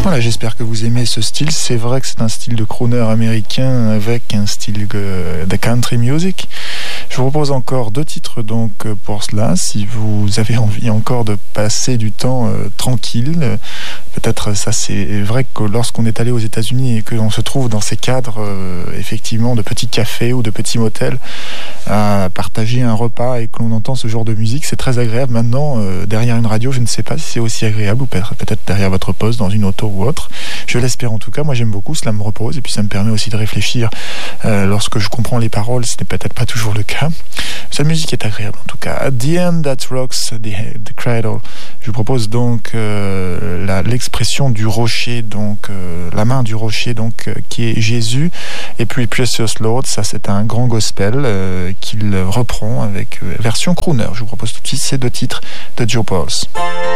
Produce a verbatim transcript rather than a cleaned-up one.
Voilà, j'espère que vous aimez ce style. C'est vrai que c'est un style de crooner américain avec un style de country music. Je vous propose encore deux titres donc pour cela. Si vous avez envie encore de passer du temps euh, tranquille, euh, peut-être ça c'est vrai que lorsqu'on est allé aux États-Unis et que l'on se trouve dans ces cadres euh, effectivement de petits cafés ou de petits motels à partager un repas et que l'on entend ce genre de musique, c'est très agréable. Maintenant, euh, derrière une radio, je ne sais pas si c'est aussi agréable ou peut-être derrière votre poste dans une auto ou autre. Je l'espère en tout cas. Moi, j'aime beaucoup. Cela me repose et puis ça me permet aussi de réfléchir euh, lorsque je comprends les paroles. Ce n'est peut-être pas toujours le cas. Cette musique est agréable en tout cas. At the end that rocks the, the cradle. Je vous propose donc euh, la, l'expression du rocher, donc euh, la main du rocher, donc euh, qui est Jésus. Et puis Precious Lord, ça c'est un grand gospel euh, qu'il reprend avec euh, version crooner. Je vous propose tout de suite ces deux titres de Joe Pauls.